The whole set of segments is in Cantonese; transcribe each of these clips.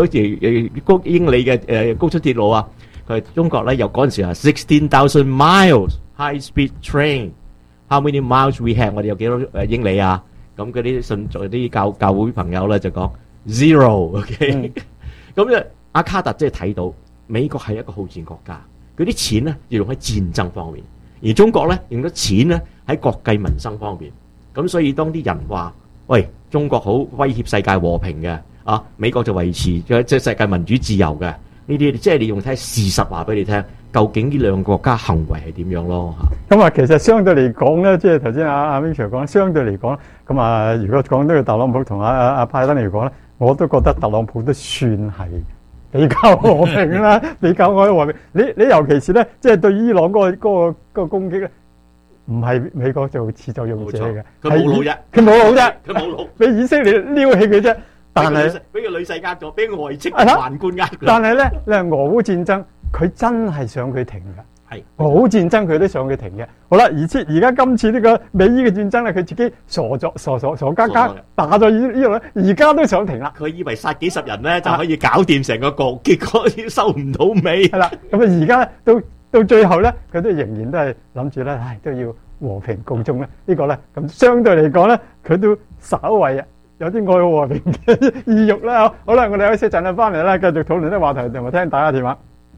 好似高英里嘅高速鐵路啊，佢中國咧有嗰陣時啊16,000 miles high speed train。How many miles we have？ 我哋有幾多英里啊？咁嗰啲信啲教會朋友咧就講 zero。OK，咁咧阿卡特即係睇到美國係一個好戰國家，佢啲錢咧要用喺戰爭方面，而中國咧用咗錢咧喺國計民生方面。咁所以當啲人話：喂，中國好威脅世界和平嘅，啊，美國就維持即係世界民主自由嘅。呢啲即係你用睇事實話俾你聽，究竟呢兩個國家行為係點樣咯嚇？ 咁啊，其實相對嚟講咧，即係頭先阿 Vincent 講，相對嚟講，咁啊，如果講呢個特朗普同阿拜登嚟講咧，我都覺得特朗普都算係比較和平啦，比較愛和平。你尤其是咧，即係對伊朗嗰個攻擊咧，唔係美國就始作俑者嘅， 佢冇腦啫， 佢冇腦啫， 佢冇腦， 俾以色列撩起佢啫。但係俾個女婿呃咗，俾個外戚宦官呃。 但係咧，你係俄烏戰爭，佢真係想佢停㗎。 係俄烏戰爭佢都想佢停嘅。好啦，而家今次呢個美伊嘅戰爭咧，佢自己傻加加打咗伊朗，而家都想停啦。 佢以為殺幾十人咧就可以搞掂成個局，結果收唔到尾。 係啦，咁啊而家到最後咧，佢都仍然都係諗住咧，都要和平共處咧。呢個咧咁相對嚟講咧，佢都稍為有啲愛和平嘅意欲啦。好啦，我哋休息陣啦，翻嚟啦，繼續討論啲話題同埋聽大家電話。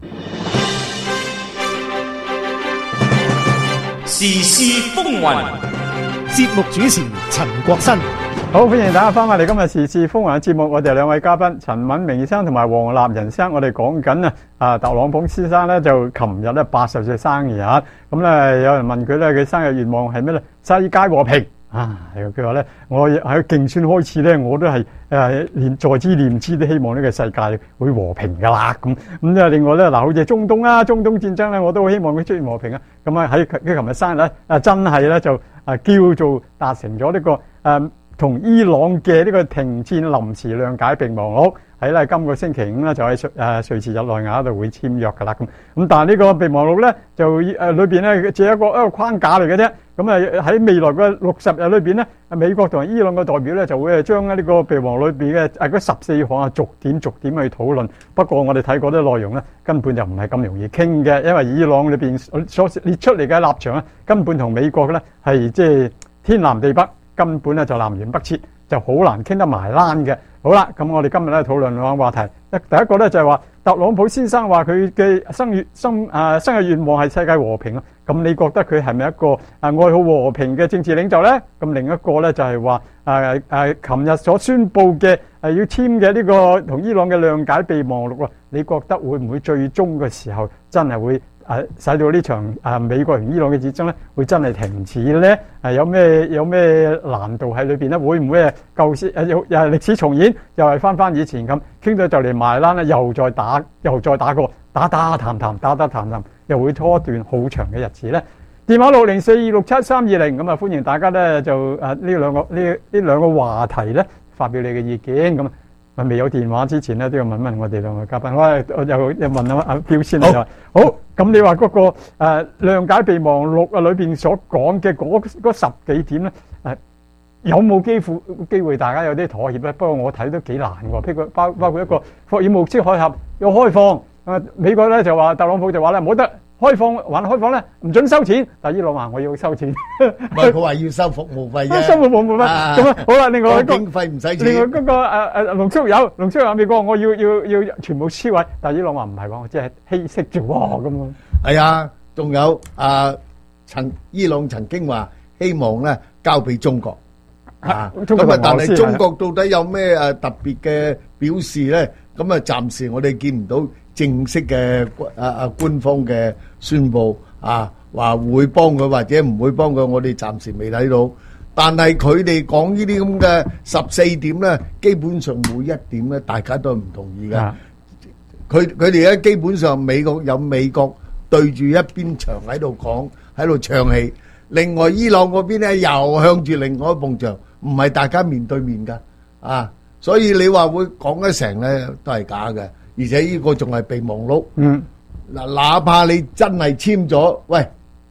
時事風雲， 節目主持陳國新。 好，歡迎大家翻返嚟今日時事風雲嘅節目。我哋兩位嘉賓陳敏明醫生同埋黃立仁生，我哋講緊特朗普先生咧就琴日咧80歲生日，咁咧有人問佢咧，佢生日願望係咩咧？世界和平。佢話咧，我喺競選開始咧，我都係在之念之，都希望呢個世界會和平噶啦。咁另外咧，嗱，好似中東戰爭咧，我都好希望佢出現和平啊。咁啊喺佢琴日生日咧，真係咧就叫做達成咗呢個同伊朗嘅呢個停戰臨時諒解備忘錄，喺咧今個星期五咧就喺瑞士日內瓦度會簽約噶啦。咁但係呢個備忘錄咧就裏邊咧只係一個框架嚟嘅啫。咁喺未來嘅60日裏邊咧，美國同埋伊朗嘅代表咧就會將呢個備忘錄裏邊嘅嗰14項逐點去討論。不過我哋睇過啲內容咧，根本就唔係咁容易傾嘅，因為伊朗裏邊所列出嚟嘅立場咧，根本同美國咧係即係天南地北，根本咧就南轅北轍，就好難傾得埋欄嘅。好啦，咁我哋今日咧討論兩個話題。第一個咧就係話特朗普先生話佢嘅生日願望係世界和平。咁你覺得佢係咪一個愛好和平嘅政治領袖咧？咁另一個咧就係話琴日所宣布嘅要簽嘅呢個同伊朗嘅諒解備忘錄，你覺得會唔會最終嘅時候真係會使到呢場美國同伊朗嘅戰爭咧會真係停止咧？有咩難度喺裏邊咧？會唔會舊時又係歷史重演，又係翻以前咁傾到就嚟埋欄咧，又再打過打談，又會拖一段好長嘅日子咧？電話604267320，咁歡迎大家咧就呢兩個話題咧發表你嘅意見。咁未有電話之前咧都要問我哋兩個嘉賓。我又問阿標先啦。好，咁你話嗰個諒解備忘錄裏邊所講嘅嗰10幾點咧，有冇機會大家有啲妥協咧？不過我睇都幾難喎。譬如包括一個霍爾木茲海峽要開放。美國咧就話特朗普就話咧冇得開放咧，唔准收錢。但係伊朗話我要收錢， 唔係佢話要收服務費啫。 收服務費咁啊，好啦，另外一個經費唔使錢。 另外嗰個濃縮鈾美國我要全部摧毀，但係伊朗話唔係喎，我只係稀釋啫喎咁啊。 係啊，仲有伊朗曾經話希望咧交俾中國啊，咁啊，但係中國到底有咩特別嘅表示咧？咁啊，暫時我哋見唔到正式嘅官方嘅宣佈話會幫佢或者唔會幫佢，我哋暫時未睇到。但係佢哋講呢啲咁嘅14點咧，基本上每一點咧，大家都唔同意嘅。佢哋咧基本上美國對住一邊牆喺度講，喺度唱戲。另外伊朗嗰邊咧又向住另外一埲牆，唔係大家面對面㗎所以你話會講得成咧，都係假嘅，而且呢個仲係備忘錄。哪怕你真係簽咗，喂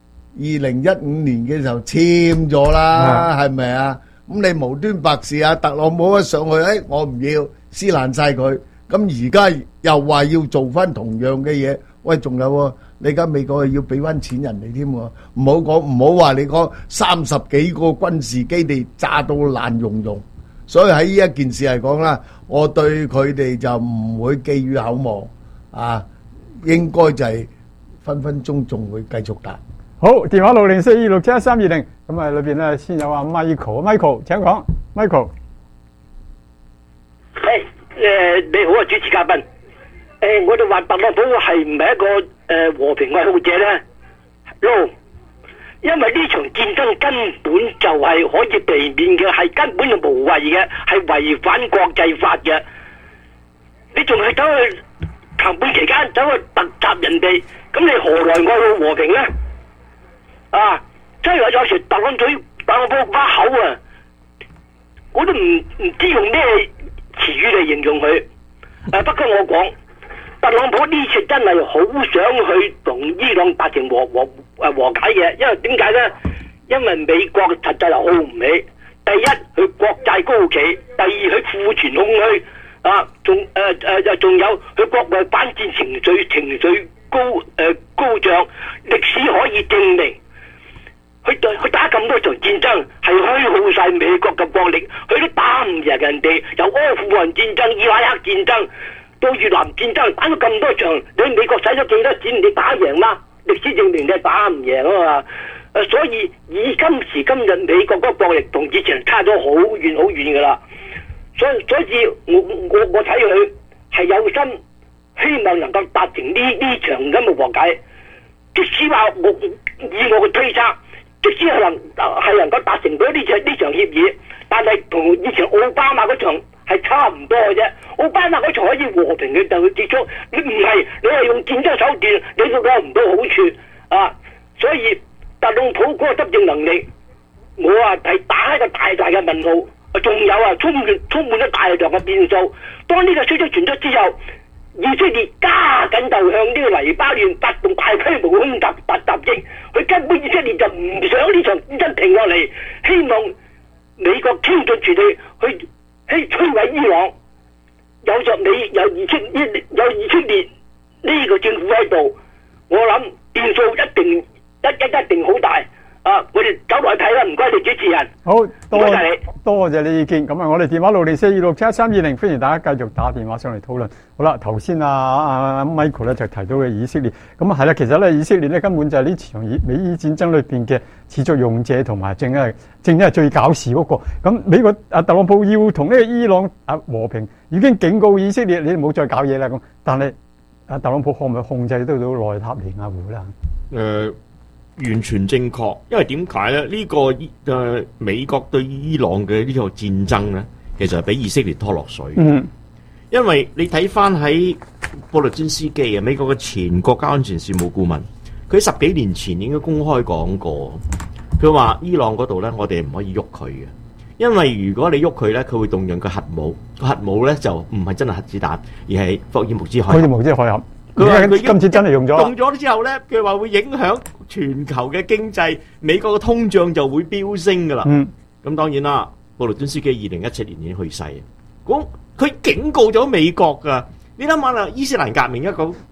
，2015年嘅時候簽咗啦，係咪啊？咁你無端白事特朗普一上去，我唔要，撕爛晒佢， 咁而家又話要做翻同樣嘅嘢，喂，仲有喎，你而家美國要俾翻錢人哋添喎，唔好話你講30幾個軍事基地炸到爛溶溶，所以喺呢一件事嚟講啦，我對佢哋就唔會寄予厚望啊，應該就係分分鐘仲會繼續打。 好，電話604267132，咁啊裏邊咧先有阿 Michael，Michael 請講 ，Michael。 你好啊，主持嘉賓。我哋話特朗普係唔係一個和平愛好者咧？No，因為呢場戰爭根本就係可以避免嘅，係根本就無謂嘅，係違反國際法嘅。你仲係走去談判期間走去突襲人哋，咁你何來愛好和平咧？啊，真係有時特朗普把口啊，我都唔知用咩詞語嚟形容佢。不過我講，特朗普呢次真係好想去同伊朗達成和解嘅，因為點解呢？因為美國實際係耗唔起。第一，佢國債高企；第二，佢庫存空虛。仲有佢國內反戰情緒高漲。歷史可以證明，佢打咁多場戰爭係虛耗晒美國嘅國力，佢都打唔贏人哋。由阿富汗戰爭、伊拉克戰爭到越南戰爭，打咗咁多場，你美國使咗幾多錢？你打贏嗎？歷史證明你係打唔贏啊嘛！所以以今時今日美國嗰個國力同以前差咗好遠好遠噶啦。所以我睇佢係有心希望能夠達成呢場咁嘅和解。即使話以我嘅推測，即使係能夠達成到呢場協議，但係同以前奧巴馬嗰場係差唔多嘅啫。奧巴馬嗰場可以和平嘅就去結束，你唔係，你係用戰爭手段，你都攞唔到好處啊！所以特朗普嗰個執政能力，我係打一個大大嘅問號。仲有啊，充滿咗大量嘅變數。當呢個消息傳出之後，以色列加緊就向呢個黎巴嫩發動大規模空襲擊。佢根本以色列就唔想呢場戰爭停落嚟，希望美國傾盡全力去摧毀伊朗。有以色列呢個政府喺度，我諗變數一定好大。我哋走落去睇啦，唔該你主持人。 好，多謝謝你意見。咁啊，我哋電話604267132，歡迎大家繼續打電話上嚟討論。好啦，頭先阿 Michael 咧就提到嘅以色列，咁啊係啦，其實咧以色列咧根本就係呢場美伊戰爭裏邊嘅始作俑者，同埋正係最搞事嗰個。咁美國特朗普要同呢個伊朗和平，已經警告以色列你哋唔好再搞嘢啦。咁但係特朗普可唔可以控制得到內塔尼亞胡咧？ 完全正確，因為點解咧？呢個美國對伊朗嘅呢個戰爭咧，其實係俾以色列拖落水。因為你睇翻喺布列津斯基啊，美國嘅前國家安全事務顧問，佢10幾年前應該公開講過，佢話伊朗嗰度咧，我哋唔可以喐佢嘅，因為如果你喐佢咧，佢會動用個核武，核武咧就唔係真係核子彈，而係霍爾木茲海峽。佢話佢今次真係用咗之後咧，佢話會影響全球嘅經濟，美國嘅通脹就會飆升噶啦。咁當然啦，布列津斯基2017年已經去世。咁佢警告咗美國噶，你諗下啦，伊斯蘭革命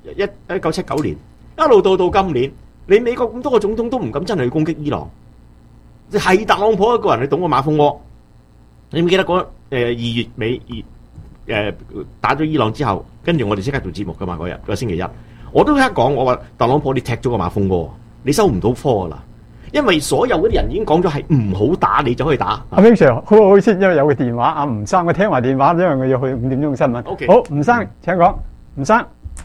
1979年一路到今年，你美國咁多個總統都唔敢真係去攻擊伊朗，係特朗普一個人去捅個馬蜂窩。你唔記得嗰2月尾打咗伊朗之後，跟住我哋即刻做節目噶嘛？嗰日個星期一，我都一講，我話特朗普你踢咗個馬蜂窩，你收唔到科啦，因為所有嗰啲人已經講咗係唔好打，你就可以打。阿 Ving Sir，好先，因為有個電話，阿吳生，我聽埋電話，因為我要去5點鐘新聞。 Okay. 好，吳生請講，吳生。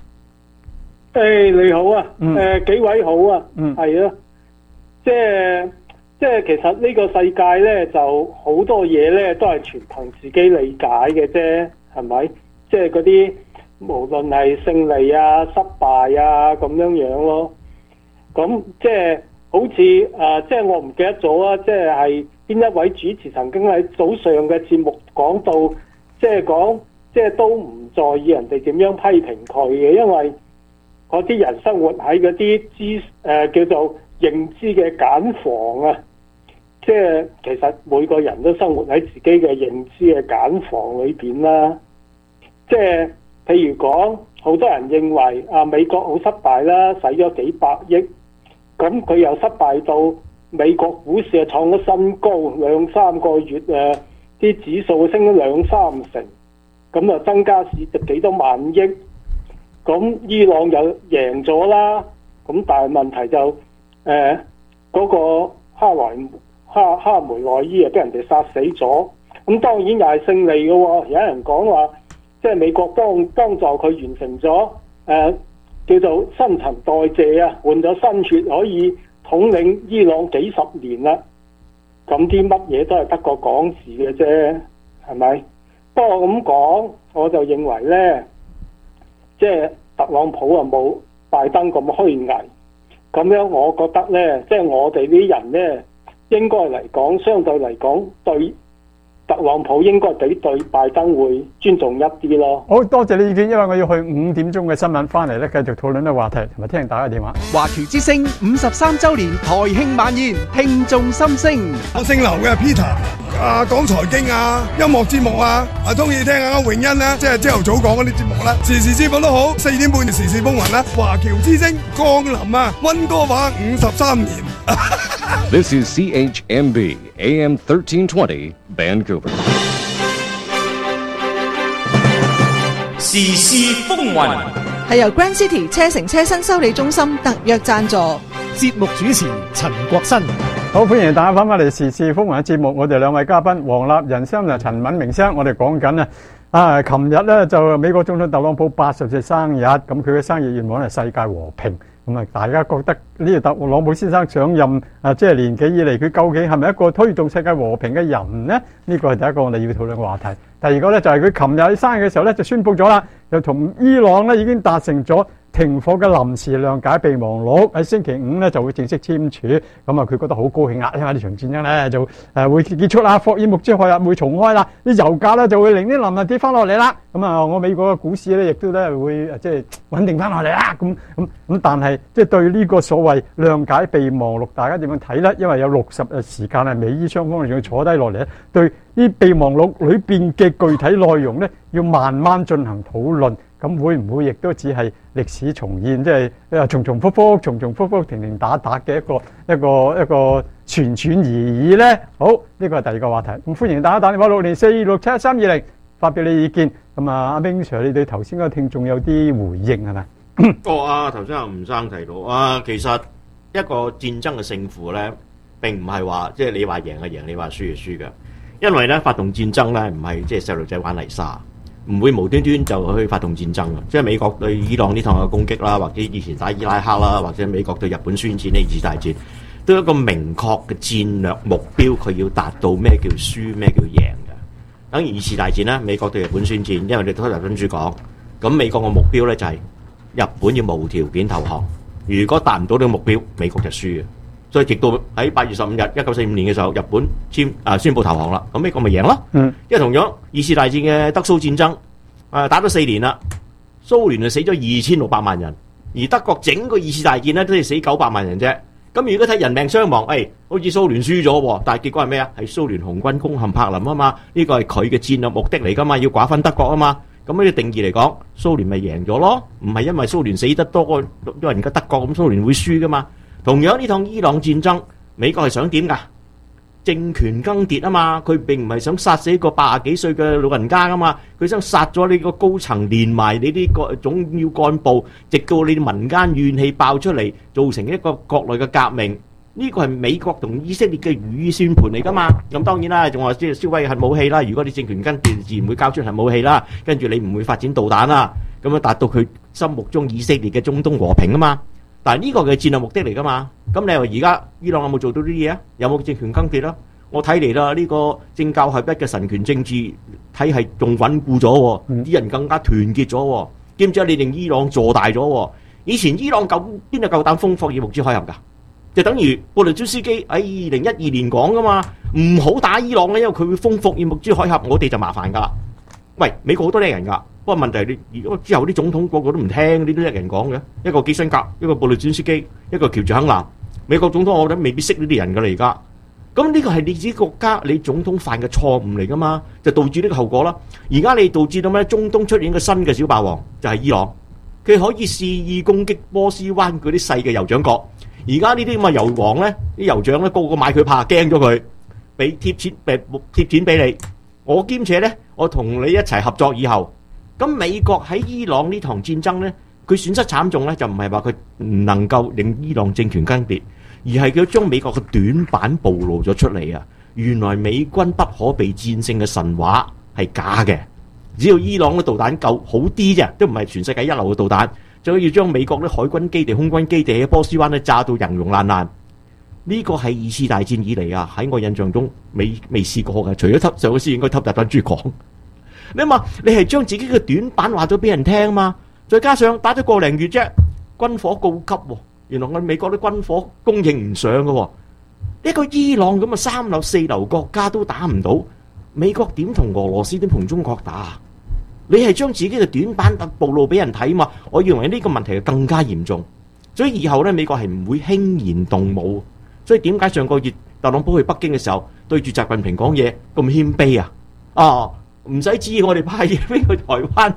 你好啊，幾位好啊，係啊，即係其實呢個世界咧就好多嘢咧都係全憑自己理解嘅啫。係咪？即係嗰啲無論係勝利啊、失敗啊咁樣咯。咁即係好似即係我唔記得咗啊！即係邊一位主持曾經喺早上嘅節目講到，即係都唔在意人哋點樣批評佢嘅，因為嗰啲人生活喺嗰啲叫做認知嘅繭房啊。即係其實每個人都生活喺自己嘅認知嘅繭房裏邊啦。即係譬如講，好多人認為美國好失敗啦，使咗幾百億，咁佢又失敗到美國股市創咗新高，2-3個月啲指數升咗2-3成，咁啊增加市值幾多萬億，咁伊朗又贏咗啦，咁但係問題就嗰個哈梅內伊啊，俾人哋殺死咗。咁當然又係勝利嘅喎。有人講話，即係美國幫助佢完成咗叫做新陳代謝啊，換咗新血，可以統領伊朗幾十年啦。咁啲乜嘢都係得個講字嘅啫，係咪？不過咁講，我就認為呢，即係特朗普啊冇拜登咁虛偽。咁樣我覺得呢，即係我哋啲人呢，應該嚟講，相對嚟講，對特朗普應該比對拜登會尊重一啲咯。 好多謝你意見，因為我要去5點鐘嘅新聞翻嚟咧，繼續討論呢個話題，同埋聽大家嘅電話。 華僑之聲53週年台慶晚宴，聽眾心聲。 我姓劉嘅 Peter，講財經啊、音樂節目啊，中意聽下永欣咧，即係朝頭早講嗰啲節目啦，時時節目都好，4點半時事風雲啦，華僑之聲降臨啊，溫哥華53年。 This is CHMB AM 1320 Vancouver。 時事風雲係由 Grand City 車城車身修理中心特約贊助， 節目主持陳國新。 好，歡迎大家翻返嚟時事風雲嘅節目，我哋兩位嘉賓黃立仁生同陳敏明生，我哋講緊琴日咧就美國總統特朗普80歲生日，咁佢嘅生日願望係世界和平。咁啊，大家覺得呢個特朗普先生上任即係年幾以嚟，佢究竟係咪一個推動世界和平嘅人呢？呢個係第一個我哋要討論嘅話題。第二個咧就係佢琴日生日嘅時候咧就宣布咗啦，就同伊朗咧已經達成咗停火嘅臨時諒解備忘錄，喺星期5咧就會正式簽署。咁啊，佢覺得好高興啊，因為呢場戰爭咧就會結束啦，霍爾木茲海峽會重開啦，啲油價咧就會令啲能源跌翻落嚟啦。咁啊，我美國嘅股市咧亦都咧會即係穩定翻落嚟啦。咁，但係即係對呢個所謂諒解備忘錄，大家點樣睇咧？因為有60日時間係美伊雙方仲要坐低落嚟，對呢備忘錄裏邊嘅具體內容咧，要慢慢進行討論。咁會唔會亦都只係歷史重現，即係重重複複、停停打打嘅一個傳而已咧？好，呢個係第二個話題。咁歡迎大家打電話604-67320發表你意見。咁阿明 Sir， 你對頭先嗰個聽眾有啲回應係咪？ 頭先阿吳生提到其實一個戰爭嘅勝負咧，並唔係話即係你話贏就贏，你話輸就輸嘅。因為咧發動戰爭咧唔係即係細路仔玩泥沙。唔會無端端就去發動戰爭嘅，即係美國對伊朗呢趟嘅攻擊啦，或者以前打伊拉克啦，或者美國對日本宣戰呢二次大戰，都有一個明確嘅戰略目標，佢要達到咩叫輸，咩叫贏嘅。等二次大戰呢，美國對日本宣戰，因為你都頭先主講，咁美國嘅目標呢就係日本要無條件投降，如果達唔到呢個目標，美國就輸嘅。所以直到喺8月15日1945年嘅時候，日本宣布投降啦，咁美國咪贏咯。因為同樣二次大戰嘅德蘇戰爭打咗4年啦，蘇聯就死咗2600萬人，而德國整個二次大戰咧都係死900萬人啫。咁如果睇人命傷亡，好似蘇聯輸咗喎，但係結果係咩啊？係蘇聯紅軍攻陷柏林啊嘛，呢個係佢嘅戰略目的嚟噶嘛，要瓜分德國啊嘛。咁呢個定義嚟講，蘇聯咪贏咗咯，唔係因為蘇聯死得多過人嘅德國，咁蘇聯會輸噶嘛。同樣呢趟伊朗戰爭，美國係想點㗎？政權更迭啊嘛，佢並唔係想殺死一個80幾歲嘅老人家㗎嘛，佢想殺咗你個高層，連埋你啲個總要幹部，直到你啲民間怨氣爆出嚟，造成一個國內嘅革命。呢個係美國同以色列嘅如意算盤嚟㗎嘛。咁當然啦，仲話即係銷毀核武器啦。如果你政權更迭，自然會交出核武器啦，跟住你唔會發展導彈啦，咁樣達到佢心目中以色列嘅中東和平啊嘛。但係呢個嘅戰略目的嚟噶嘛？咁你話而家伊朗有冇做到啲嘢啊？有冇政權更迭啦？我睇嚟啦，呢個政教合一嘅神權政治體系仲穩固咗，啲人更加團結咗，兼且你令伊朗做大咗。以前伊朗邊度夠膽封霍爾木茲海峽㗎？就等於布雷茲斯基喺2012年講噶嘛，唔好打伊朗咧，因為佢會封霍爾木茲海峽，我哋就麻煩㗎啦。喂，美國好多叻人㗎。不過問題係如果之後啲總統個個都唔聽呢啲叻人講嘅，一個基辛格，一個布雷頓斯基，一個喬治肯南，美國總統我覺得未必識呢啲人㗎啦而家。 咁呢個係你自己國家你總統犯嘅錯誤嚟噶嘛，就導致呢個後果啦。而家你導致到咩？中東出現個新嘅小霸王就係伊朗，佢可以肆意攻擊波斯灣嗰啲細嘅酋長國。而家呢啲咁嘅油王咧，啲酋長咧個個買佢怕，驚咗佢，俾貼錢俾你。我兼且咧，我同你一齊合作以後，咁美國喺伊朗呢場戰爭咧，佢損失慘重咧，就唔係話佢唔能夠令伊朗政權更迭，而係佢將美國嘅短板暴露咗出嚟啊！原來美軍不可被戰勝嘅神話係假嘅，只要伊朗嘅導彈夠好啲啫，都唔係全世界一流嘅導彈。就要將美國啲海軍基地、空軍基地喺波斯灣咧炸到人溶爛爛，呢個係二次大戰以嚟啊！喺我印象中未試過嘅，除咗上個師應該偷襲彈珠港。你話你係將自己嘅短板話咗俾人聽嘛？再加上打咗個零月啫，軍火告急喎，原來我美國啲軍火供應唔上嘅喎，一個伊朗咁嘅三流四流國家都打唔到，美國點同俄羅斯點同中國打啊？你係將自己嘅短板暴露俾人睇嘛？我認為呢個問題係更加嚴重，所以以後咧美國係唔會輕言動武。所以點解上個月特朗普去北京嘅時候對住習近平講嘢咁謙卑啊？唔使知我哋派嘢飛去台灣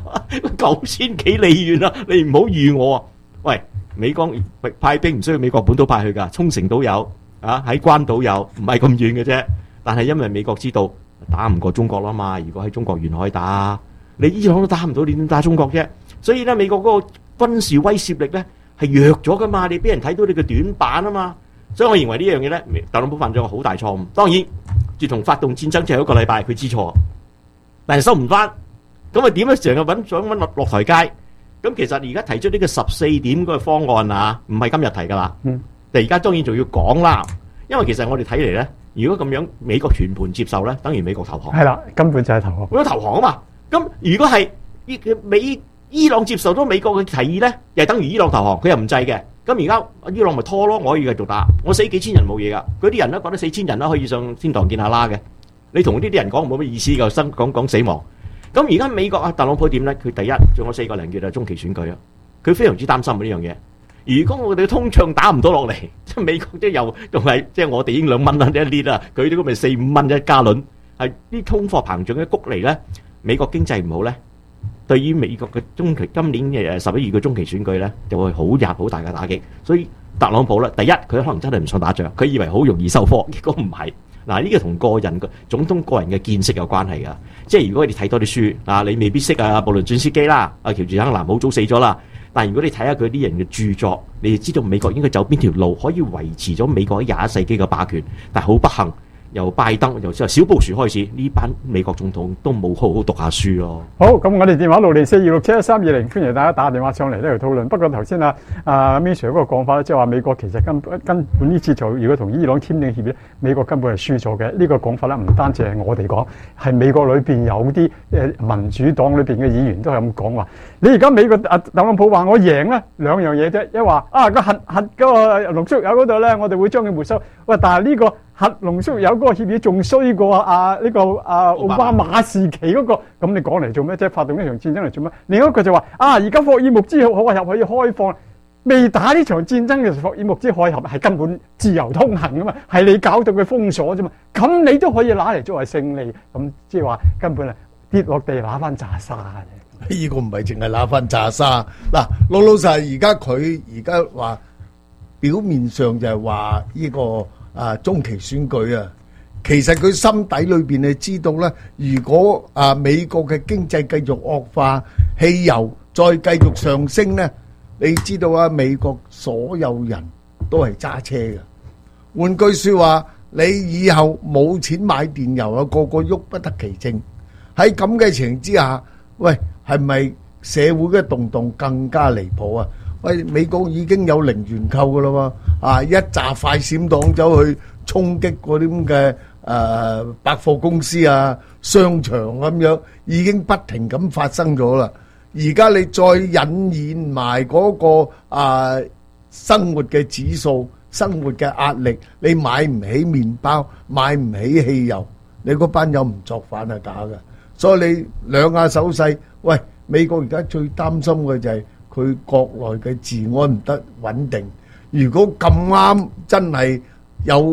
9000幾里遠啦，你唔好預我啊！喂，美國派兵唔需要美國本土派去㗎，沖繩都有啊，喺關島有，唔係咁遠嘅啫。但係因為美國知道打唔過中國啦嘛，如果喺中國沿海打。你伊朗都打唔到，你點打中國啫？所以咧，美國嗰個軍事威懾力咧係弱咗噶嘛，你俾人睇到你嘅短板啊嘛。所以我認為呢樣嘢咧，特朗普犯咗個好大錯誤。當然，自從發動戰爭之後一個禮拜，佢知錯，但係收唔翻。咁啊點咧？成日想揾落台階。咁其實而家提出呢個14點嗰個方案啊，唔係今日提噶啦。但而家當然仲要講啦，因為其實我哋睇嚟咧，如果咁樣美國全盤接受咧，等於美國投降。 係啦，根本就係投降。 為咗投降啊嘛。咁如果係伊朗接受咗美國嘅提議咧，又係等於伊朗投降，佢又唔制嘅。咁而家伊朗咪拖咯，我可以繼續打，我死幾千人冇嘢噶。嗰啲人咧覺得4000人啦可以上天堂見下啦嘅。你同呢啲人講冇乜意思㗎，講死亡。咁而家美國啊特朗普點咧？佢第一仲有4個零月啊中期選舉啊，佢非常之擔心呢樣嘢。如果我哋通脹打唔到落嚟，即係美國即係又仲係即係我哋已經2蚊啦一列啦，佢哋嗰咪4-5蚊一加侖，係啲通貨膨脹嘅谷嚟咧。美國經濟唔好咧，對於美國嘅今年11月嘅中期選舉咧，就會好大嘅打擊。所以特朗普咧，第一佢可能真係唔想打仗，佢以為好容易收科，結果唔係。嗱，呢個同總統個人嘅見識有關係㗎。即係如果你睇多啲書，嗱你未必識啊布倫轉斯基啦，阿喬治肯南好早死咗啦。但係如果你睇下佢啲人嘅著作，你就知道美國應該走邊條路可以維持咗美國喺21世紀嘅霸權，但係好不幸。由拜登由小布殊開始，呢班美國總統都冇好好讀下書咯。 好，咁我哋電話60426713120，歡迎大家打電話上嚟呢度討論。不過頭先Min Sir 嗰個講法咧，即係話美國其實根本呢次就如果同伊朗簽訂協議，美國根本係輸咗嘅。呢個講法咧，唔單止係我哋講，係美國裏邊有啲民主黨裏邊嘅議員都係咁講話。你而家美國特朗普話我贏咧，兩樣嘢啫，一話個核嗰個濃縮鈾嗰度咧，我哋會將佢沒收。喂，但係呢個核濃縮鈾嗰個協議仲衰過奧巴馬時期嗰個，咁你講嚟做咩？即係發動呢場戰爭嚟做咩？另一個就話而家霍爾木茲海峽可以開放，未打呢場戰爭嘅時候，霍爾木茲海峽係根本自由通行噶嘛，係你搞到佢封鎖啫嘛，咁你都可以拿嚟作為勝利，咁即係話根本係跌落地拿翻炸沙嘅。 呢個唔係淨係拿翻炸沙，嗱老老實，佢而家話表面上就係話呢個。中期選舉啊，其實佢心底裏邊係知道咧，如果美國嘅經濟繼續惡化，汽油再繼續上升咧，你知道啊，美國所有人都係揸車嘅。換句説話，你以後冇錢買電油啊，個個喐不得其正。喺咁嘅情形之下，喂，係咪社會嘅動盪更加離譜啊？喂，美國已經有零元購噶啦喎，一紮快閃黨走去衝擊嗰啲咁嘅百貨公司啊、商場咁樣，已經不停咁發生咗啦。而家你再引現埋嗰個生活嘅指數、生活嘅壓力，你買唔起麵包、買唔起汽油，你嗰班友唔作反係假嘅。所以你兩下手勢，喂，美國而家最擔心嘅就係佢國內嘅治安唔得穩定。如果咁啱真係有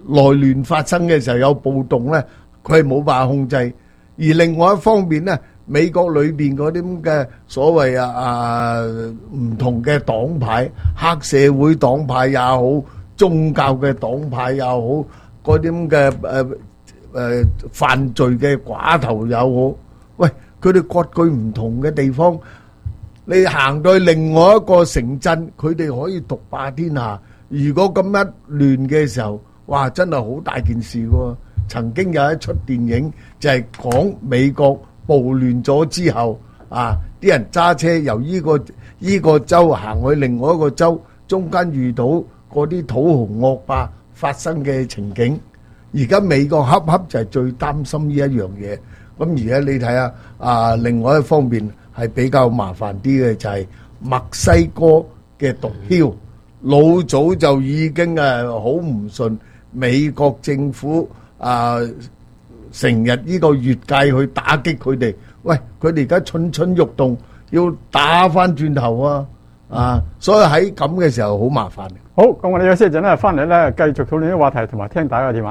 內亂發生嘅時候有暴動咧，佢係冇辦法控制。而另外一方面咧，美國裏邊嗰啲咁嘅所謂唔同嘅黨派，黑社會黨派也好，宗教嘅黨派也好，嗰啲咁嘅犯罪嘅寡頭也好，喂，佢哋割據唔同嘅地方，你行到去另外一個城鎮，佢哋可以獨霸天下。如果咁一亂嘅時候，哇，真係好大件事喎！曾經有一出電影就係講美國暴亂咗之後，啲人揸車由依個州行去另外一個州，中間遇到嗰啲土豪惡霸發生嘅情景。而家美國恰恰就係最擔心呢一樣嘢。咁而家你睇下另外一方面係比較麻煩啲嘅就係墨西哥嘅毒梟，老早就已經好唔順美國政府成日呢個越界去打擊佢哋。喂，佢哋而家蠢蠢欲動，要打翻轉頭所以喺咁嘅時候好麻煩。 好，咁我哋休息一陣咧，翻嚟咧繼續討論啲話題，同埋聽大家嘅電話。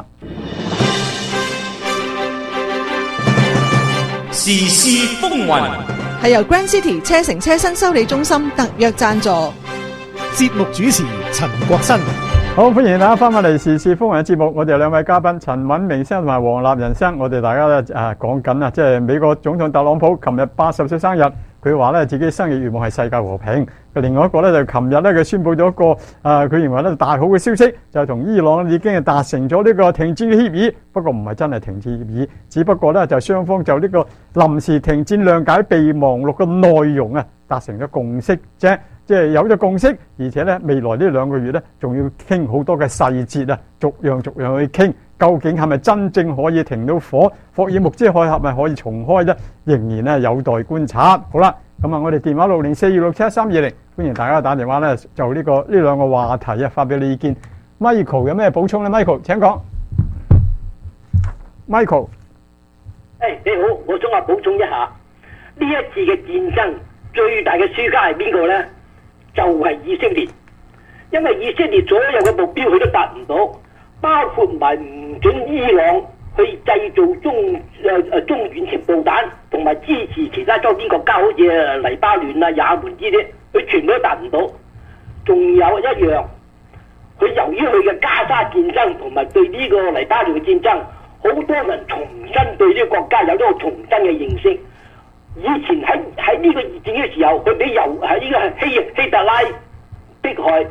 時事風雲係由 Grand City 車城車新修理中心特約贊助。 節目主持陳國新。 好，歡迎大家翻返嚟時事風雲嘅節目。我哋兩位嘉賓陳敏明先生同埋黃立仁先生，我哋大家咧講緊即係美國總統特朗普琴日80歲生日，佢話咧自己生日願望係世界和平。另外一個咧就琴日咧佢宣布咗一個佢認為咧大好嘅消息，就係同伊朗已經係達成咗呢個停戰嘅協議。不過唔係真係停戰協議，只不過咧就雙方就呢個臨時停戰諒解備忘錄嘅內容達成咗共識啫。即係有咗共識，而且咧未來呢2個月咧，仲要傾好多嘅細節逐樣去傾，究竟係咪真正可以停到火？霍爾木茲海峽咪可以重開咧？仍然咧有待觀察。好啦，咁我哋電話60426712320，歡迎大家打電話咧，就呢兩個話題發表你意見。Michael 有咩補充咧 ？Michael 請講。Michael， 你好，我想補充一下，呢一次嘅戰爭最大嘅輸家係邊個咧？就係以色列，因為以色列所有嘅目標佢都達唔到，包括埋唔准伊朗去製造中遠程導彈，同埋支持其他周邊國家，好似黎巴嫩也門呢啲，佢全部都達唔到。仲有一樣，佢由於佢嘅加沙戰爭同埋對呢個黎巴嫩嘅戰爭，好多人重新對呢個國家有咗個重新嘅認識。以前喺呢個二戰嘅時候，佢俾喺呢個希特拉迫害，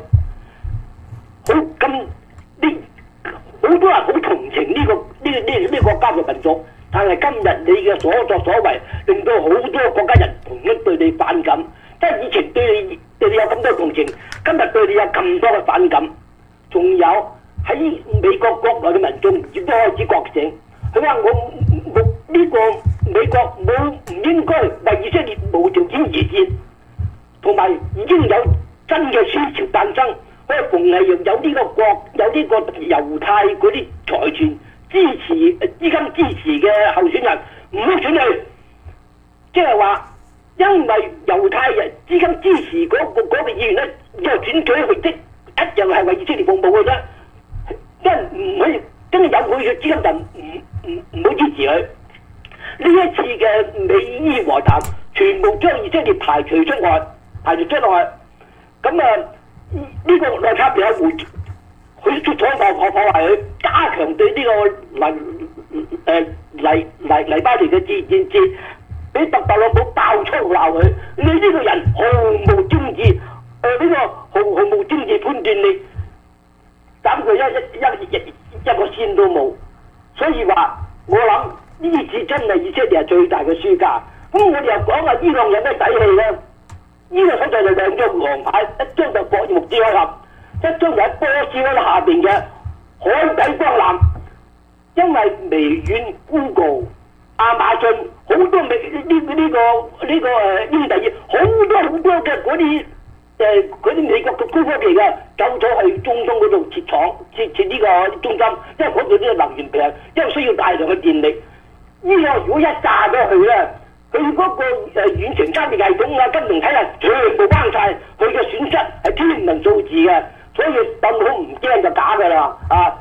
好多人好同情呢個國家嘅民族，但係今日你嘅所作所為，令到好多國家人同樣對你反感。即係以前對你有咁多同情，今日對你有咁多嘅反感。仲有喺美國國內嘅民眾亦都開始覺醒，佢話我呢個美國唔應該為以色列無條件而戰，同埋已經有真嘅思潮誕生。佢逢係有呢個猶太嗰啲財團資金支持嘅候選人唔好選佢，即係話因為猶太人資金支持嗰個議員咧，之後轉咗去一樣係為以色列服務嘅啫，即係唔可以真係有佢嘅資金就唔好支持佢。呢一次嘅美伊和談，全部將以色列排除出外。咁呢個內塔尼亞胡佢出咗破壞佢，加強對呢個黎巴嫩嘅戰，俾特朗普爆粗鬧佢。你呢個人毫無政治毫無政治判斷力，斬佢一個線都冇。所以話我諗。呢次真係以色列係最大嘅輸家。咁我哋又講下伊朗有咩底氣咧？伊朗手上就2張黃牌，一張就霍爾木茲海峽，一張就喺波斯灣下邊嘅海底光纜。因為微軟、Google、亞馬遜好多呢個英特爾好多嘅嗰啲美國嘅高科技嘅走咗去中東嗰度設呢個中心，因為嗰度呢個能源平，因為需要大量嘅電力。伊朗如果一炸咗佢咧，佢嗰個遠程監視系統金融體系全部關晒，佢嘅損失係天文數字嘅，所以特朗普唔驚就假㗎啦。總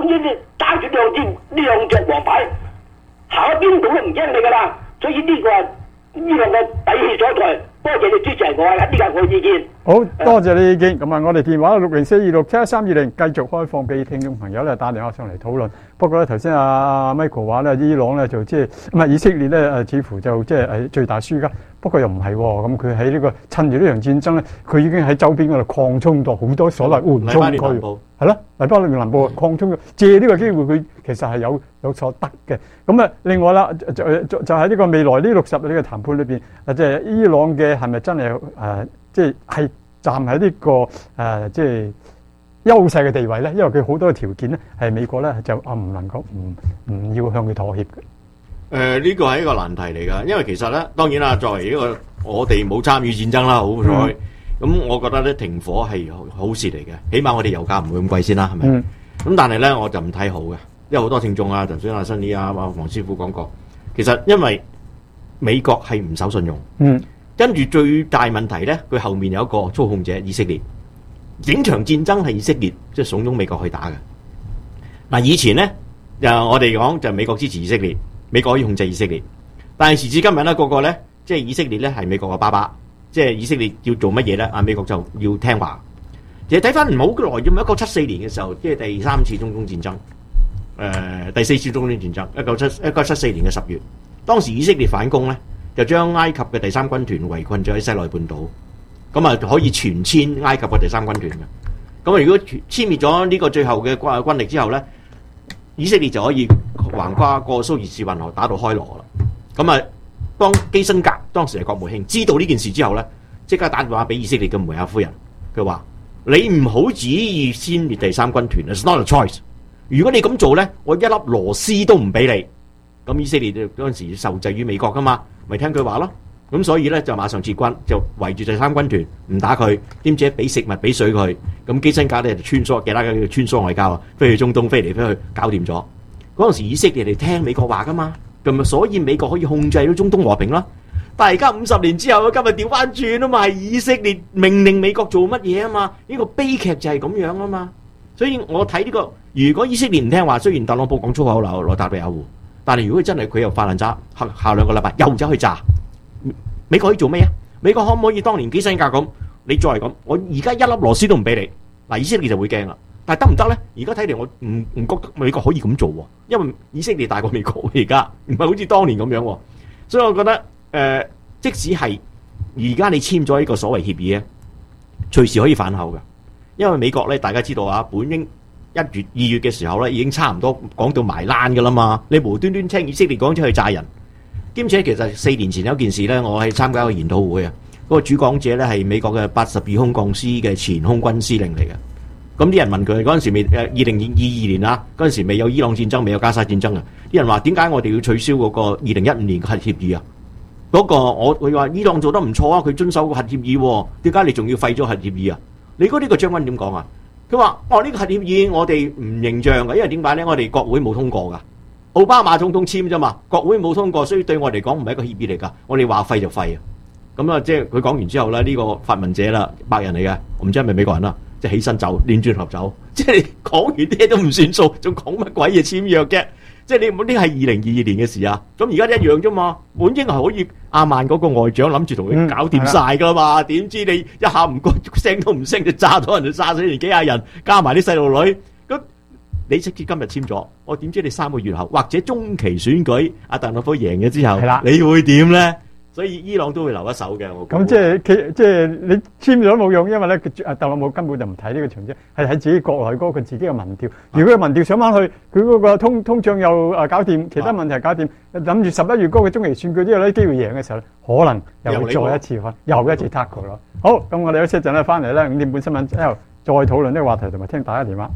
總之你揸住呢兩隻黃牌，行喺邊度都唔驚你噶啦。所以呢個呢兩個底氣所在。多謝你支持我啊！呢個係我意見。 好多謝你意見。咁啊，我哋電話604267320繼續開放俾聽眾朋友咧打電話上嚟討論。不過咧，頭先阿 Michael 話咧，伊朗咧就即係唔係以色列咧似乎就即係最大輸家。不過又唔係喎，咁佢喺呢個趁住呢場戰爭咧，佢已經喺周邊嗰度擴充到好多所謂緩衝區，係咯，黎巴嫩南部擴充，借呢個機會佢其實係有所得嘅。咁啊，另外啦，就喺呢個未來呢60日呢個談判裏邊，即係伊朗嘅係咪真係即係站喺呢個即係優勢嘅地位咧？因為佢好多條件咧係美國咧就唔能夠唔要向佢妥協嘅。 呢個係一個難題嚟㗎，因為其實咧，當然啦，作為一個我哋冇參與戰爭啦，好彩。咁我覺得咧停火係好事嚟嘅，起碼我哋油價唔會咁貴先啦，係咪？咁但係咧我就唔睇好嘅，因為好多聽眾啊，頭先阿新尼啊、黃師傅講過，其實因為美國係唔守信用，跟住最大問題咧，佢後面有一個操控者以色列，整場戰爭係以色列即係慫恿美國去打嘅。嗱，以前咧我哋講就美國支持以色列。美國可以控制以色列，但係時至今日咧，個個咧即係以色列咧係美國嘅爸爸，即係以色列要做乜嘢咧？美國就要聽話。其實睇翻唔好耐，要1974年嘅時候，即係第3次中東戰爭，第4次中東戰爭，1974年嘅10月，當時以色列反攻咧，就將埃及嘅第3軍團圍困咗喺西奈半島，咁啊可以全殲埃及嘅第3軍團嘅。咁啊，如果殲滅咗呢個最後嘅軍力之後咧，以色列就可以橫跨過蘇伊士運河打到開羅啦。咁啊，當基辛格當時係國務卿知道呢件事之後咧，即刻打電話俾以色列嘅梅亞夫人，佢話：你唔好旨意殲滅第3軍團 ，it's not a choice。如果你咁做咧，我一粒螺絲都唔俾你。咁以色列嗰陣時受制於美國噶嘛，咪聽佢話咯。咁所以咧就馬上撤軍，就圍住第3軍團唔打佢，兼且俾食物俾水佢。咁基辛格咧就穿梭，其他嘅穿梭外交啊，飛去中東，飛嚟飛去，搞掂咗。嗰陣時以色列嚟聽美國話噶嘛，咁啊所以美國可以控制到中東和平啦。但係而家50年之後，今日調翻轉啊嘛，係以色列命令美國做乜嘢啊嘛？呢個悲劇就係咁樣啊嘛。所以我睇呢個，如果以色列唔聽話，雖然特朗普講粗口鬧羅達比亞胡，但係如果真係佢又發爛渣，下2個禮拜又走去炸。美國可以做咩啊？美國可唔可以當年基辛格咁？你再係咁，我而家一粒螺絲都唔俾你。嗱，以色列就會驚啦。但係得唔得咧？而家睇嚟我唔覺得美國可以咁做喎，因為以色列大過美國而家，唔係好似當年咁樣喎。所以我覺得即使係而家你簽咗呢個所謂協議咧，隨時可以反口㗎。因為美國咧，大家知道啊，本應1月、2月嘅時候咧，已經差唔多講到埋欄㗎啦嘛。你無端端聽以色列講出去炸人。兼且其實4年前有一件事咧，我係參加一個研討會啊，嗰個主講者咧係美國嘅82空降師嘅前空軍司令嚟嘅。咁啲人問佢嗰陣時未2022年啊，嗰陣時未有伊朗戰爭，未有加沙戰爭啊。啲人話點解我哋要取消嗰個2015年嘅核協議啊？嗰個佢話伊朗做得唔錯啊，佢遵守個核協議喎，點解你仲要廢咗核協議啊？你嗰呢個將軍點講啊？佢話：呢個核協議我哋唔認賬嘅，因為點解咧？我哋國會冇通過㗎。奧巴馬總統簽啫嘛，國會冇通過，所以對我嚟講唔係一個協議嚟㗎。我哋話廢就廢啊！咁啊，即係佢講完之後咧，呢個發問者啦，白人嚟嘅，我唔知係咪美國人啦，即係起身走，轉頭走，即係你講完啲嘢都唔算數，仲講乜鬼嘢簽約嘅？即係你呢係2022年嘅事啊！咁而家一樣啫嘛，本應係可以阿曼嗰個外長諗住同佢搞掂晒㗎嘛，點知你一下唔講聲都唔聲就炸咗人，就炸死人幾廿人，加埋啲細路女咁。你直接今日簽咗，我點知你3個月後或者中期選舉阿特朗普贏咗之後，你會點咧？所以伊朗都會留一手嘅。我咁即係你簽咗都冇用，因為咧特朗普根本就唔睇呢個場啫，係喺自己國內嗰個自己嘅民調。如果個民調上翻去，佢嗰個通脹又搞掂，其他問題搞掂，諗住11月嗰個中期選舉都有啲機會贏嘅時候，可能又會再一次又一次 tackle 咯。好，咁我哋休息一陣咧，翻嚟咧5點半新聞之後再討論呢個話題，同埋聽大家電話。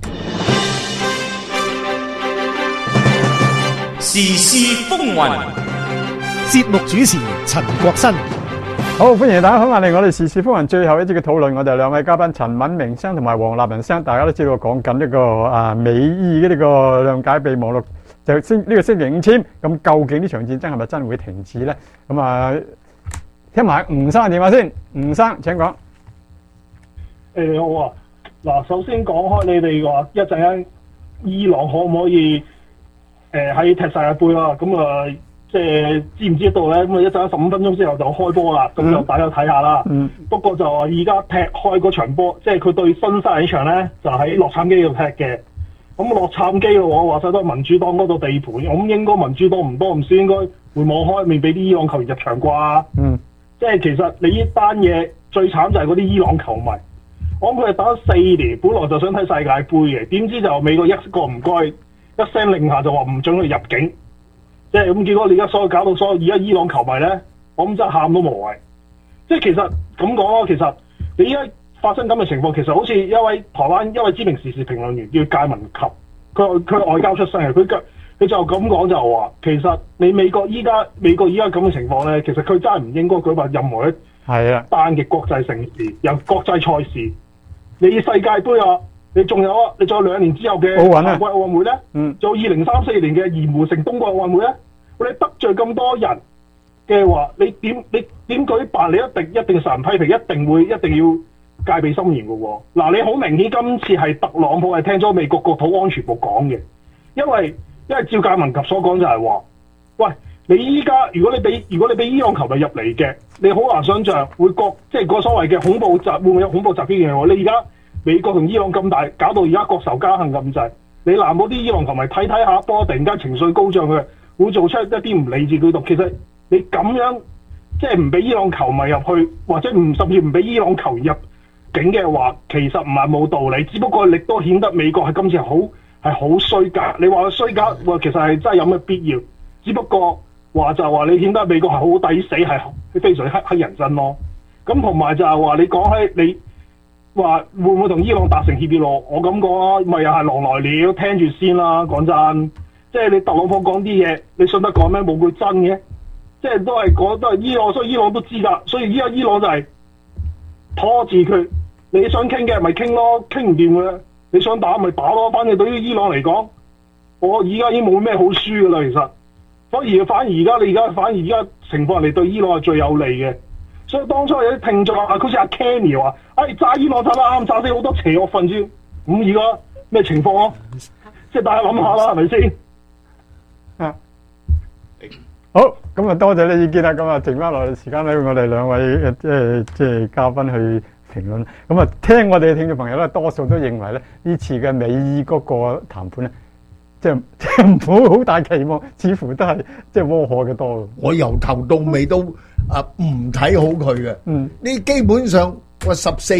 時事風雲， 節目主持陳國新。 好，歡迎大家翻嚟我哋時事風雲最後一節嘅討論。我哋兩位嘉賓陳敏明生同埋黃立仁生，大家都知道講緊呢個美伊嘅呢個諒解備忘錄，就呢個星期5簽。咁究竟呢場戰爭係咪真會停止咧？咁啊，聽埋吳生嘅電話先。吳生請講。 好啊，嗱，首先講開你哋話一陣間伊朗可唔可以喺踢世界盃啦？咁啊，即係知唔知道咧？咁啊，一陣15分鐘之後就開波啦，咁就大家睇下啦。不過就話而家踢開嗰場波，即係佢對新西蘭場咧，就喺洛杉磯度踢嘅。咁洛杉磯嘅話晒都係民主黨嗰度地盤，咁應該民主黨唔多唔少，應該會網開，未俾啲伊朗球員入場啩。即係其實你呢單嘢最慘就係嗰啲伊朗球迷，我諗佢哋等咗4年，本來就想睇世界盃嘅，點知就美國一個唔該，一聲令下就話唔准佢入境，即係咁結果你而家所有搞到所有而家伊朗球迷咧，我諗真係喊都無謂。即係其實咁講咯，其實你而家發生咁嘅情況，其實好似一位台灣一位知名時事評論員叫介文及，佢外交出身嘅，佢就咁講就話，其實你美國依家咁嘅情況咧，其實佢真係唔應該舉辦任何一單嘅國際盛事，由國際賽事。你世界盃啊，你仲有啊，你仲有2年之後嘅夏季奧運會咧，仲有2034年嘅鹽湖城冬季奧運會咧，你得罪咁多人嘅話，你點舉辦？你一定受人批評，一定要戒備森嚴嘅喎。嗱，你好明顯今次係特朗普係聽咗美國國土安全部講嘅，因為照介文及所講就係話，喂，你依家如果你俾伊朗球迷入嚟嘅，你好難想像會即係個所謂嘅恐怖襲會唔會有恐怖襲擊嘅喎？你而家美國同伊朗咁大，搞到而家國仇家恨咁滯，你難保啲伊朗球迷睇下波，突然間情緒高漲嘅，會做出一啲唔理智舉動。其實你咁樣即係唔俾伊朗球迷入去，或者甚至唔俾伊朗球員入境嘅話，其實唔係冇道理，只不過亦都顯得美國係今次係好衰格。你話佢衰格，其實係真係有咩必要？只不過話就係話你顯得美國係好抵死，係非常黑人憎咯。咁同埋就係話你講起你話會唔會同伊朗達成協議咯？我咁講啦，咪又係狼來了，聽住先啦。講真，即係你特朗普講啲嘢，你信得過咩？冇佢真嘅，即係都係伊朗，所以伊朗都知㗎。所以依家伊朗就係拖字決，你想傾嘅咪傾咯，傾唔掂嘅你想打咪打咯。反正對於伊朗嚟講，我而家已經冇咩好輸㗎啦。其實，反而而家情況嚟對伊朗係最有利嘅。所以當初有啲聽眾好似阿 Kenny 話，炸伊朗炸得啱，炸死好多邪惡分子。咁而家咩情況咯？即係大家諗下啦，係咪先？ 好，咁啊多謝你意見啦。咁啊剩翻落嚟時間咧，我哋兩位即係嘉賓去評論。咁啊聽我哋嘅聽眾朋友咧，多數都認為咧呢次嘅美伊嗰個談判咧，即係唔好好大期望，似乎都係即係窩火嘅多。 我由頭到尾都唔睇好佢嘅。呢基本上我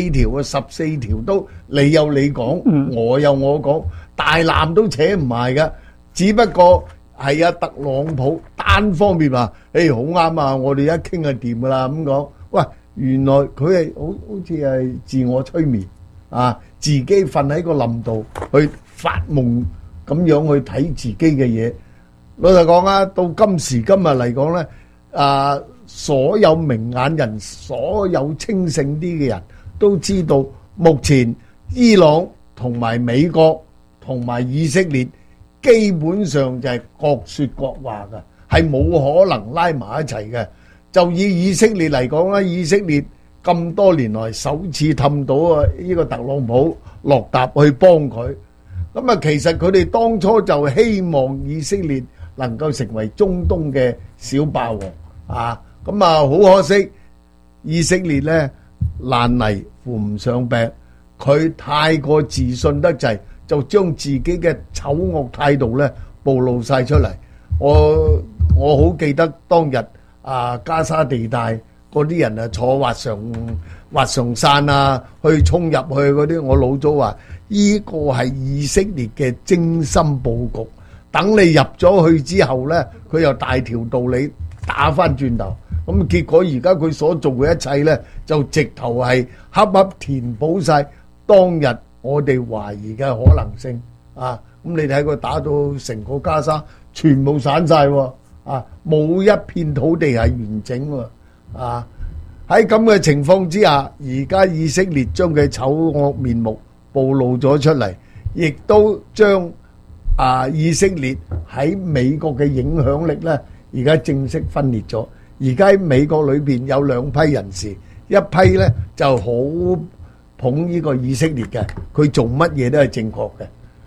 14條都你有你講，我有我講，大纜都扯唔埋㗎。只不過係特朗普單方面話，好啱啊！我哋一傾就掂噶啦咁講。喂，原來佢係好似係自我催眠啊，自己瞓喺個冧度去發夢咁樣去睇自己嘅嘢。老實講啊，到今時今日嚟講咧，所有明眼人、所有清醒啲嘅人都知道，目前伊朗同埋美國同埋以色列基本上就係各説各話嘅，係冇可能拉埋一齊嘅。就以以色列嚟講咧，以色列咁多年來首次氹到呢個特朗普落搭去幫佢。咁啊，其實佢哋當初就希望以色列能夠成為中東嘅小霸王啊。咁啊，好可惜，以色列咧爛泥扶唔上壁，佢太過自信得滯，就將自己嘅醜惡態度咧暴露晒出嚟。我好記得當日加沙地帶嗰啲人坐滑翔傘啊，去衝入去嗰啲，我老早話呢個係以色列嘅精心佈局。等你入咗去之後咧，佢又大條道理打翻轉頭。咁結果而家佢所做嘅一切咧，就直頭係恰恰填補晒當日我哋懷疑嘅可能性啊！咁你睇佢打到成個加沙全部散晒喎，冇一片土地係完整喎，喺咁嘅情況之下，而家以色列將佢醜惡面目暴露咗出嚟，亦都將以色列喺美國嘅影響力咧，而家正式分裂咗。而家喺美國裏邊有兩批人士，一批咧就好捧呢個以色列嘅，佢做乜嘢都係正確嘅，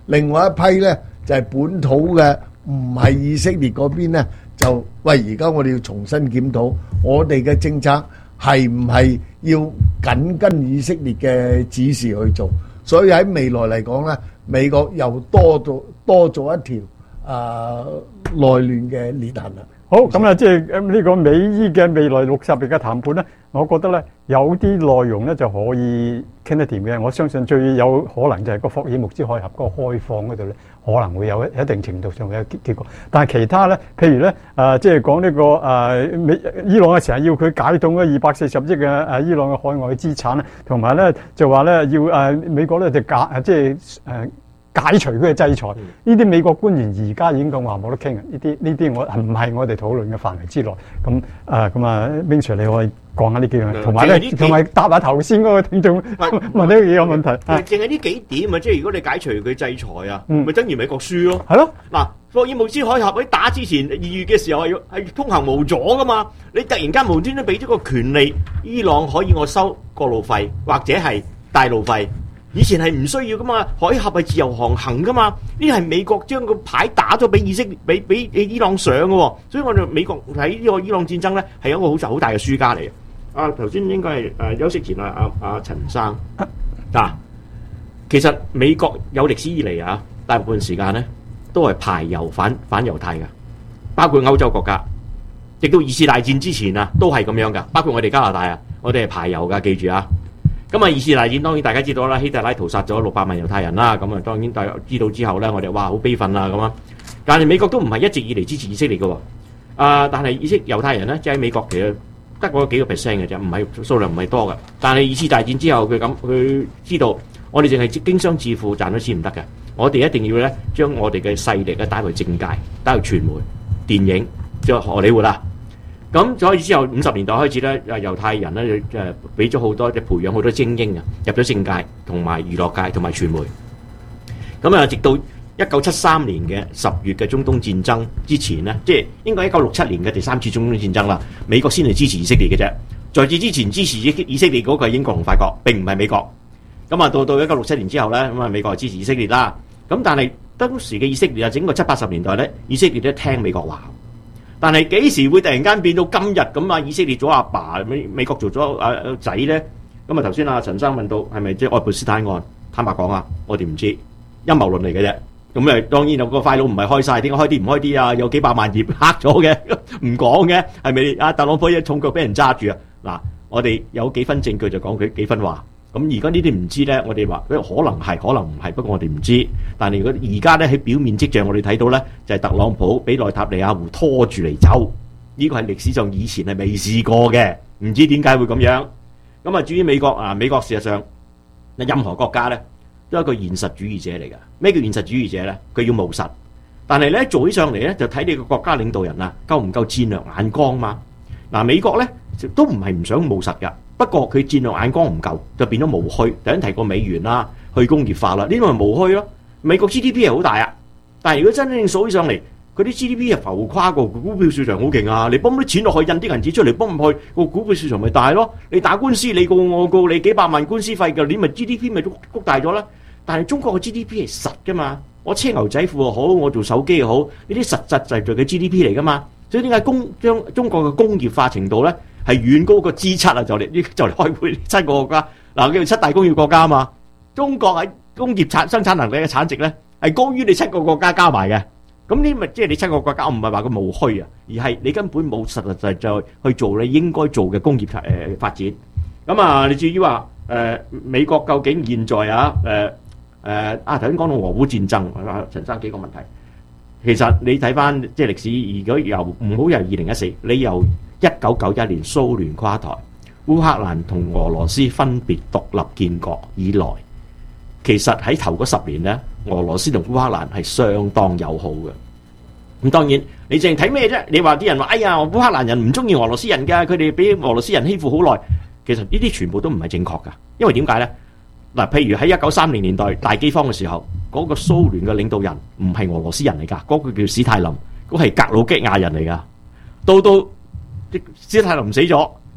另外一批咧就係本土嘅，唔係以色列嗰邊咧，就喂而家我哋要重新檢討我哋嘅政策係唔係要緊跟以色列嘅指示去做，所以喺未來嚟講咧，美國又多咗一條內亂嘅裂痕啦。 好，咁啊，即係呢個美伊嘅未來60日嘅談判咧，我覺得咧有啲內容咧就可以傾得掂嘅。我相信最有可能就係個霍爾木茲海峽嗰個開放嗰度咧，可能會有一定程度上嘅結果。但係其他咧，譬如咧即係講呢個伊朗嘅成日要佢解凍嗰240億嘅伊朗嘅海外資產咧，同埋咧就話咧要美國咧就解除佢嘅制裁，呢啲美國官員而家已經講話冇得傾啊！呢啲我唔係我哋討論嘅範圍之內。Bing Sir 你可以講下呢幾樣，同埋答下頭先嗰個聽眾問呢幾個問題。 淨係呢幾點啊，即係如果你解除佢制裁啊，咪等於美國輸咯。 係咯， 嗱，霍爾木茲海峽喺打之前2月嘅時候係通行無阻噶嘛，你突然間無端端俾咗個權利，伊朗可以我收過路費或者係帶路費。以前係唔需要噶嘛，海峽係自由航行噶嘛，呢係美國將個牌打咗俾俾伊朗上嘅喎，所以我哋美國喺呢個伊朗戰爭咧係一個好大嘅輸家嚟嘅。頭先應該係休息前陳生其實美國有歷史以嚟大部分時間咧都係排猶反猶太嘅，包括歐洲國家，亦到二次大戰之前都係咁樣噶，包括我哋加拿大我哋係排猶噶，記住啊！咁二次大戰當然大家知道啦，希特拉屠殺咗600萬猶太人啦，咁當然大家知道之後咧，我哋哇好悲憤啦咁啊！但係美國都唔係一直以嚟支持以色列嘅喎，但係猶太人咧，即係喺美國其實得嗰幾個 percent 嘅啫，唔係數量唔係多嘅。但係二次大戰之後，佢知道我哋淨係經商致富賺咗錢唔得嘅，我哋一定要咧將我哋嘅勢力咧帶去政界、帶去傳媒、電影，即係荷里活啦。咁所以之後50年代開始咧，猶太人咧俾咗好多，培養好多精英入咗政界同埋娛樂界同埋傳媒。咁直到1973年嘅10月嘅中東戰爭之前咧，即係應該1967年嘅第3次中東戰爭啦，美國先係支持以色列嘅啫。在此之前支持以色列嗰個係英國同法國，並唔係美國。咁到1967年之後咧，咁美國係支持以色列啦。咁但係當時嘅以色列整個70、80年代咧，以色列都聽美國話。但係幾時會突然間變到今日咁以色列做阿爸，美國做咗仔咧？咁頭先陳生問到係咪即係愛潑斯坦案？坦白講我哋唔知，陰謀論嚟嘅啫。咁當然有個 file 唔係開晒，點解開啲唔開啲啊？有幾百萬頁黑咗嘅，唔講嘅係咪？特朗普一重腳俾人揸住啊！嗱，我哋有幾分證據就講佢幾分話。咁而家呢啲唔知咧，我哋話可能係，可能唔係，不過我哋唔知。但係如果而家咧喺表面跡象，我哋睇到咧就係特朗普俾內塔尼亞胡拖住嚟走，呢個係歷史上以前係未試過嘅，唔知點解會咁樣。咁至於美國美國事實上任何國家咧都係一個現實主義者嚟㗎。咩叫現實主義者咧？佢要務實，但係咧做起上嚟咧就睇你個國家領導人夠唔夠戰略眼光嘛。美國咧都唔係唔想務實㗎。不過佢戰略眼光唔夠，就變咗無虛。頭先提過美元啦，去工業化啦，呢啲咪無虛咯。美國 GDP 係好大但係如果真正數起上嚟，佢啲 GDP 係浮誇過，股票市場好勁你泵啲錢落去，印啲銀紙出嚟，泵唔去個股票市場咪大咯。你打官司，你告我告你，幾百萬官司費嘅，你咪 GDP 咪谷大咗啦。但係中國嘅 GDP 係實噶嘛，我車牛仔褲又好，我做手機又好，呢啲實實在在嘅 GDP 嚟噶嘛。所以點解將中國嘅工業化程度咧？係遠高過 G7就嚟開會7個國家叫做7大工業國家嘛。中國喺工業生產能力嘅產值咧係高於你7個國家加埋嘅。咁呢咪即係你7個國家，我唔係話佢無虛而係你根本冇實實在在去做你應該做嘅工業發展。咁你至於話美國究竟現在頭先講到俄烏戰爭，陳生幾個問題。其實你睇翻即係歷史，如果唔好由2014，你由1991年蘇聯垮台，烏克蘭同俄羅斯分別獨立建國以來，其實喺頭嗰10年咧，俄羅斯同烏克蘭係相當友好嘅。咁當然你淨係睇咩啫？你話啲人話，哎呀，烏克蘭人唔中意俄羅斯人㗎，佢哋俾俄羅斯人欺負好耐。其實呢啲全部都唔係正確㗎，因為點解咧？嗱，譬如喺1930年代大饑荒嘅時候，嗰個蘇聯嘅領導人唔係俄羅斯人嚟㗎，嗰個叫史太林，嗰係格魯吉亞人嚟㗎。到史太林死咗，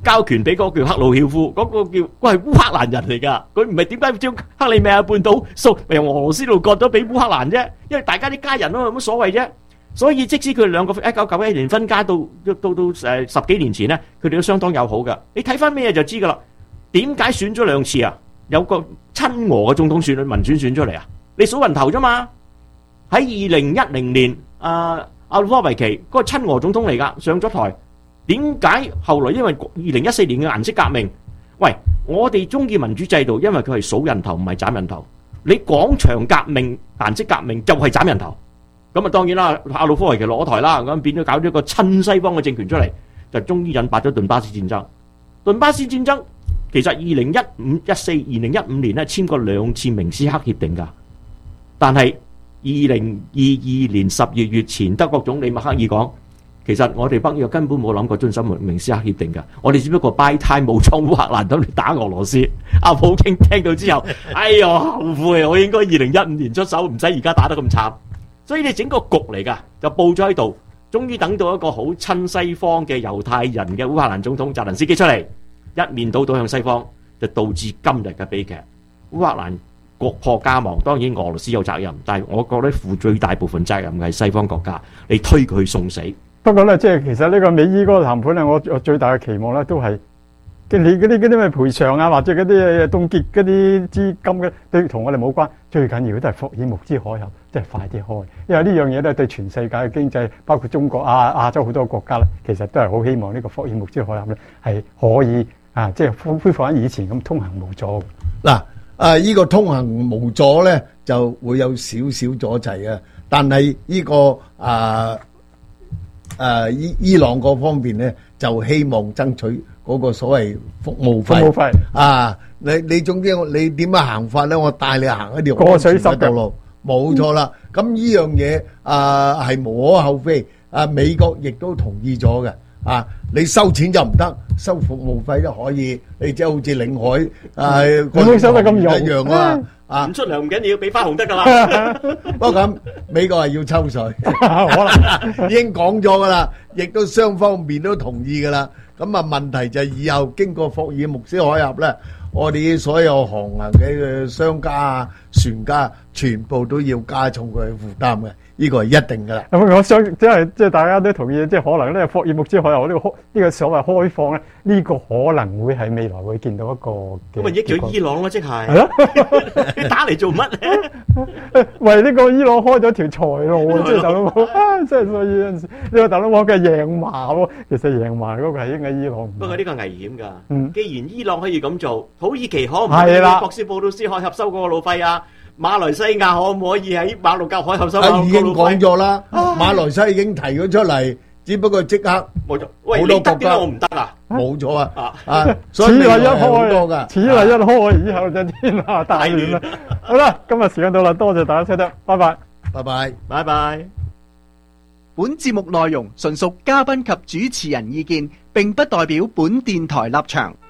交權俾嗰個叫克魯曉夫，嗰個叫係烏克蘭人嚟㗎。佢唔係點解將克里米亞半島由俄羅斯度割咗俾烏克蘭啫？因為大家啲家人咯，有乜所謂啫？所以即使佢哋兩個1991年分家到十幾年前咧，佢哋都相當友好㗎。你睇翻咩就知㗎啦。點解選咗2次啊？有個親俄嘅總統選民選選出嚟啊？你數人頭啫嘛。喺2010年，亞努科維奇嗰個親俄總統嚟㗎，上咗台。點解後來因為2014年嘅顏色革命？喂，我哋中意民主制度，因為佢係數人頭唔係斬人頭。你廣場革命、顏色革命就係斬人頭。咁啊，當然啦，亞努科維奇落咗台啦，咁變咗搞咗一個親西方嘅政權出嚟，就終於引發咗頓巴斯戰爭。頓巴斯戰爭其實2015年咧簽過2次明斯克協定㗎，但係2022年12月前，德國總理默克爾講，其實我哋北約根本冇諗過遵守明斯克協定㗎，我哋只不過 buy time 武裝烏克蘭等你打俄羅斯。阿普京聽到之後，哎呀後悔啊！我應該2015年出手，唔使而家打得咁慘。所以你整個局嚟㗎，就佈咗喺度，終於等到一個好親西方嘅猶太人嘅烏克蘭總統澤連斯基出嚟，一面倒向西方，就導致今日嘅悲劇。烏克蘭國破家亡，當然俄羅斯有責任，但係我覺得負最大部分責任嘅係西方國家，你推佢去送死。 不過咧，即係其實呢個美伊嗰個談判咧，我最大嘅期望咧都係你嗰啲咩賠償啊，或者嗰啲凍結嗰啲資金嘅，對同我哋冇關。最緊要都係霍爾木茲海峽，即係快啲開，因為呢樣嘢咧對全世界嘅經濟，包括中國亞洲好多國家咧，其實都係好希望呢個霍爾木茲海峽咧係可以即係恢復翻以前咁通行無阻。 嗱，呢個通行無阻咧就會有少少阻滯嘅，但係呢個伊朗嗰方面咧就希望爭取嗰個所謂服務費啊！你總之你點樣行法咧？我帶你行一條過水濕嘅道路，冇錯啦。咁呢樣嘢係無可厚非。美國亦都同意咗嘅。你收錢就唔得，收服務費都可以。你即係好似領海冇收得咁一樣啊！ 唔出糧唔緊要，俾花紅得噶啦。 不過咁，美國係要抽水，可能已經講咗噶啦，亦都雙方面都同意噶啦。咁啊，問題就係以後經過霍爾木茲海峽咧，我哋所有航行嘅商家啊、船家，全部都要加重佢嘅負擔嘅，呢個係一定噶啦。 我想即係大家都同意，即係可能咧霍爾木茲海峽呢個所謂開放咧，呢個可能會係未來會見到一個咁咪益咗伊朗咯，即係。 係咯， 你打嚟做乜咧？ 為呢個伊朗開咗條財路啊！即係特朗普即係所以有陣時呢個特朗普嘅贏麻喎，其實贏麻嗰個係應該伊朗。 不過呢個危險㗎。既然伊朗可以咁做，土耳其可唔可以博斯普魯斯海峽收嗰個路費啊？馬來西亞可唔可以喺馬六甲海峽收嗰個路費？ 已經講咗啦，馬來西亞已經提咗出嚟，只不過即刻冇錯。喂，你得點解我唔得啊？ 冇錯啊！ 此例一開，此例一開，以後就天下大亂啦。好啦，今日時間到啦，多謝大家收聽，拜拜， 拜拜， 拜拜。 本節目內容純屬嘉賓及主持人意見，並不代表本電台立場。